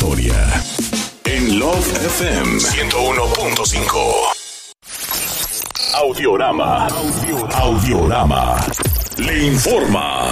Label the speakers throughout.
Speaker 1: historia. En Love FM 101.5. Audiorama. Le informa.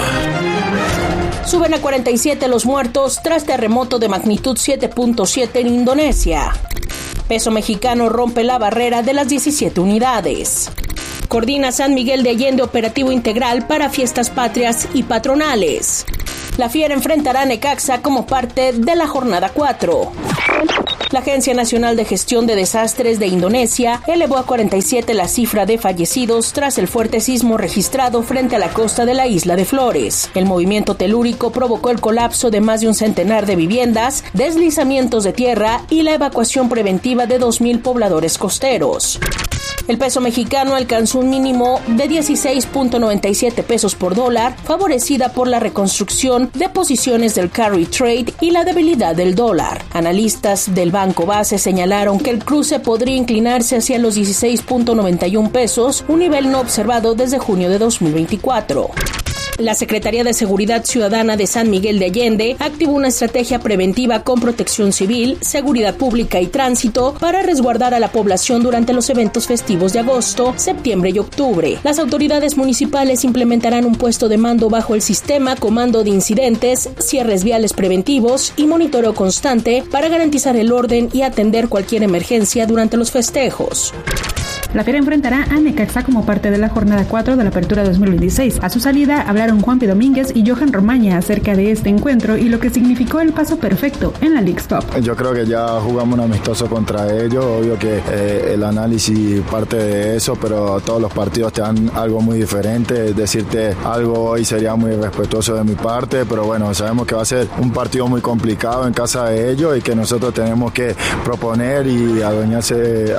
Speaker 2: Suben a 47 los muertos tras terremoto de magnitud 7.7 en Indonesia. Peso mexicano rompe la barrera de las 17 unidades. Coordina San Miguel de Allende operativo integral para fiestas patrias y patronales. La Fiera enfrentará a Necaxa como parte de la jornada 4. La Agencia Nacional de Gestión de Desastres de Indonesia elevó a 47 la cifra de fallecidos tras el fuerte sismo registrado frente a la costa de la isla de Flores. El movimiento telúrico provocó el colapso de más de un centenar de viviendas, deslizamientos de tierra y la evacuación preventiva de 2,000 pobladores costeros. El peso mexicano alcanzó un mínimo de 16.97 pesos por dólar, favorecida por la reconstrucción de posiciones del carry trade y la debilidad del dólar. Analistas del Banco Base señalaron que el cruce podría inclinarse hacia los 16.91 pesos, un nivel no observado desde junio de 2024. La Secretaría de Seguridad Ciudadana de San Miguel de Allende activó una estrategia preventiva con protección civil, seguridad pública y tránsito para resguardar a la población durante los eventos festivos de agosto, septiembre y octubre. Las autoridades municipales implementarán un puesto de mando bajo el sistema Comando de Incidentes, cierres viales preventivos y monitoreo constante para garantizar el orden y atender cualquier emergencia durante los festejos.
Speaker 3: La Fiera enfrentará a Necaxa como parte de la jornada 4 de la Apertura 2026. A su salida hablaron Juanpi Domínguez y Johan Romaña acerca de este encuentro y lo que significó el paso perfecto en la Leagues Cup.
Speaker 4: Yo creo que ya jugamos un amistoso contra ellos, obvio que el análisis parte de eso, pero todos los partidos te dan algo muy diferente. Decirte algo hoy sería muy irrespetuoso de mi parte, pero bueno, sabemos que va a ser un partido muy complicado en casa de ellos y que nosotros tenemos que proponer y adueñarnos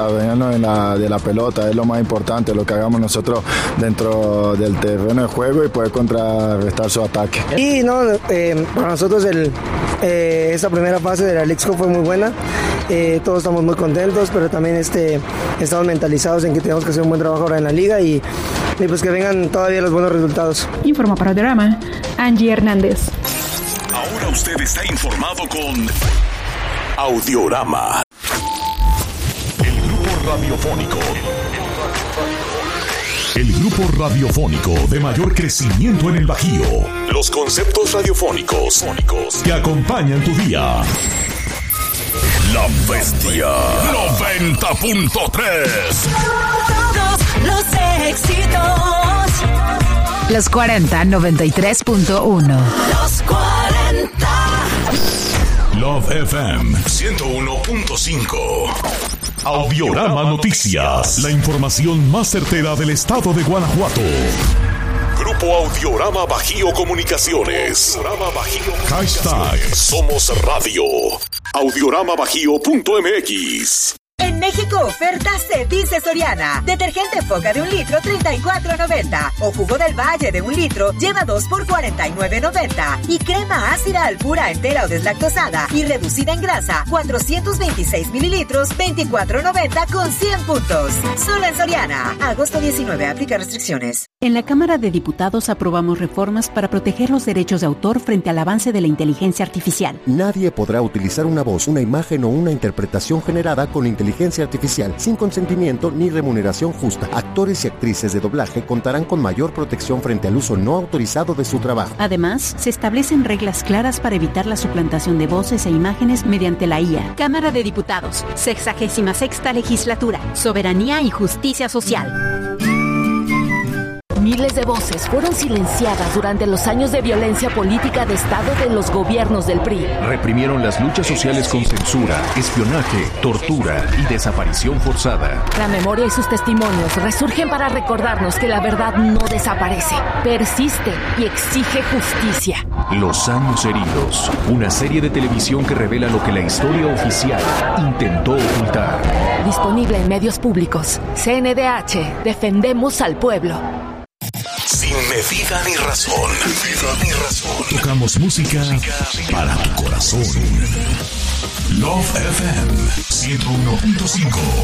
Speaker 4: de la pelota. Es lo más importante, lo que hagamos nosotros dentro del terreno de juego y poder contrarrestar su ataque.
Speaker 5: Y para nosotros esta primera fase de la Leagues Cup fue muy buena. Todos estamos muy contentos, pero también estamos mentalizados en que tenemos que hacer un buen trabajo ahora en la liga y pues que vengan todavía los buenos resultados.
Speaker 3: Informa para Audiorama, Angie Hernández.
Speaker 1: Ahora usted está informado con Audiorama. El grupo radiofónico de mayor crecimiento en el Bajío. Los conceptos radiofónicos que acompañan tu día. La Bestia 90.3.
Speaker 6: Todos los éxitos.
Speaker 7: Los 40 93.1.
Speaker 6: Los 40.
Speaker 1: Love FM 101.5. Audiorama Noticias. La información más certera del estado de Guanajuato. Grupo Audiorama Bajío Comunicaciones. Hashtag Somos Radio. Audioramabajío.mx.
Speaker 8: En México, ofertas se dice Soriana. Detergente Foca de 1 litro, $34.90. O jugo del Valle de 1 litro, lleva 2 por $49.90. Y crema ácida Alpura entera o deslactosada y reducida en grasa, 426 mililitros, $24.90 con 100 puntos. Solo en Soriana. Agosto 19, aplica restricciones.
Speaker 9: En la Cámara de Diputados aprobamos reformas para proteger los derechos de autor frente al avance de la inteligencia artificial.
Speaker 10: Nadie podrá utilizar una voz, una imagen o una interpretación generada con inteligencia artificial sin consentimiento ni remuneración justa. Actores y actrices de doblaje contarán con mayor protección frente al uso no autorizado de su trabajo.
Speaker 9: Además, se establecen reglas claras para evitar la suplantación de voces e imágenes mediante la IA.
Speaker 11: Cámara de Diputados, 66ª Legislatura, Soberanía y Justicia Social.
Speaker 12: Miles de voces fueron silenciadas durante los años de violencia política de Estado de los gobiernos del PRI.
Speaker 13: Reprimieron las luchas sociales con censura, espionaje, tortura y desaparición forzada.
Speaker 12: La memoria y sus testimonios resurgen para recordarnos que la verdad no desaparece, persiste y exige justicia.
Speaker 13: Los años heridos, una serie de televisión que revela lo que la historia oficial intentó ocultar.
Speaker 12: Disponible en medios públicos. CNDH, defendemos al pueblo.
Speaker 1: Sin medida ni razón. Tocamos música para tu corazón. Love FM 101.5.